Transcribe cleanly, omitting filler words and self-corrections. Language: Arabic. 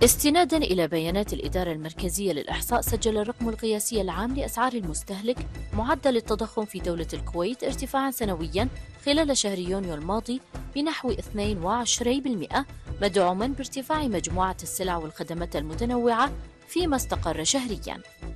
استناداً إلى بيانات الإدارة المركزية للإحصاء، سجل الرقم القياسي العام لأسعار المستهلك معدل التضخم في دولة الكويت ارتفاعاً سنوياً خلال شهر يونيو الماضي بنحو 22%، مدعوماً بارتفاع مجموعة السلع والخدمات المتنوعة فيما استقر شهرياً.